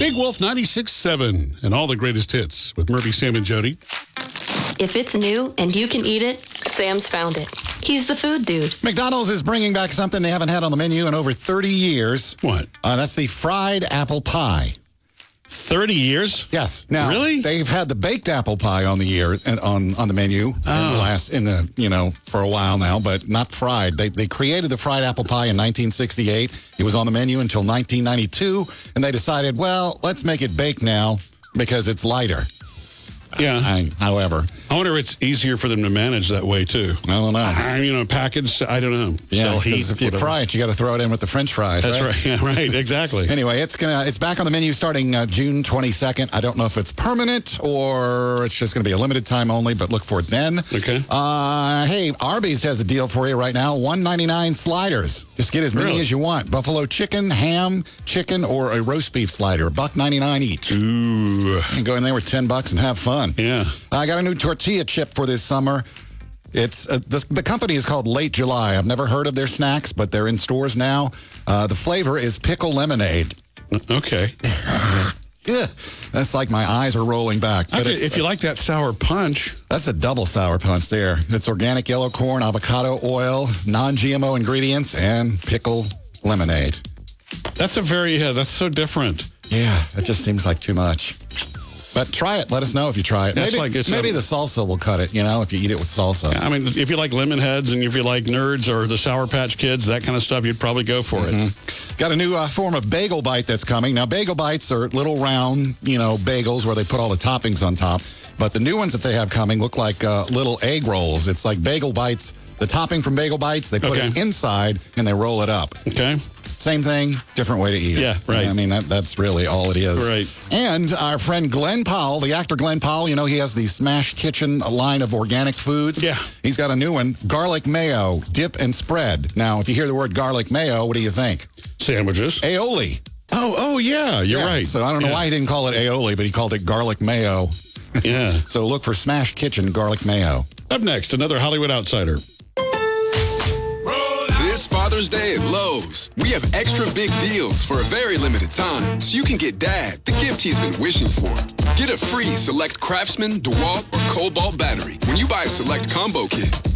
Big Wolf 96.7 and all the greatest hits with Murphy, Sam, and Jody. If it's new and you can eat it, Sam's found it. He's the food dude. McDonald's is bringing back something they haven't had on the menu in over 30 years. What? That's the fried apple pie. 30 years? Yes. Now, really? They've had the baked apple pie on the menu for a while now, but not fried. They created the fried apple pie in 1968. It was on the menu until 1992, and they decided, well, let's make it baked now because it's lighter. Yeah. However, I wonder if it's easier for them to manage that way, too. I don't know. Packaged, I don't know. Yeah, because if you fry it, you got to throw it in with the French fries. That's right. right. Yeah, right. Exactly. Anyway, it's back on the menu starting June 22nd. I don't know if it's permanent or it's just going to be a limited time only, but look for it then. Okay. Hey, Arby's has a deal for you right now. $1.99 sliders. Just get as many as you want. Buffalo chicken, ham, chicken, or a roast beef slider. $1.99 each. Ooh. You can go in there with $10 and have fun. Yeah. I got a new tortilla chip for this summer. It's the company is called Late July. I've never heard of their snacks, but they're in stores now. The flavor is pickle lemonade. Okay. Yeah, that's like my eyes are rolling back. But if you like that sour punch. That's a double sour punch there. It's organic yellow corn, avocado oil, non-GMO ingredients, and pickle lemonade. That's that's so different. Yeah, it just seems like too much. But try it. Let us know if you try it. Maybe the salsa will cut it, if you eat it with salsa. I mean, if you like lemon heads and if you like Nerds or the Sour Patch Kids, that kind of stuff, you'd probably go for it. Got a new form of bagel bite that's coming. Now, bagel bites are little round, bagels where they put all the toppings on top. But the new ones that they have coming look like little egg rolls. It's like bagel bites. The topping from bagel bites, they put it inside and they roll it up. Okay. Same thing, different way to eat it. Yeah, right. I mean, that's really all it is. Right. And our friend Glenn Powell, the actor Glenn Powell, he has the Smash Kitchen line of organic foods. Yeah. He's got a new one, garlic mayo, dip and spread. Now, if you hear the word garlic mayo, what do you think? Sandwiches. Aioli. Oh, yeah, you're right. So I don't know why he didn't call it aioli, but he called it garlic mayo. Yeah. So look for Smash Kitchen garlic mayo. Up next, another Hollywood outsider. This Father's Day at Lowe's, we have extra big deals for a very limited time, so you can get Dad the gift he's been wishing for. Get a free Select Craftsman, DeWalt, or Cobalt battery when you buy a Select Combo Kit.